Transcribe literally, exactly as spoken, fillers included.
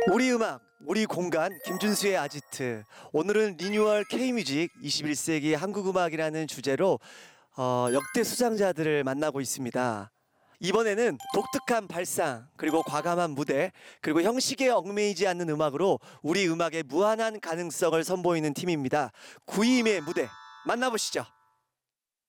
우리 음악, 우리 공간, 김준수의 아지트. 오늘은 리뉴얼 K뮤직 이십일 세기 한국 음악이라는 주제로 어, 역대 수상자들을 만나고 있습니다. 이번에는 독특한 발상, 그리고 과감한 무대, 그리고 형식에 얽매이지 않는 음악으로 우리 음악의 무한한 가능성을 선보이는 팀입니다. 구이임의 무대 만나보시죠.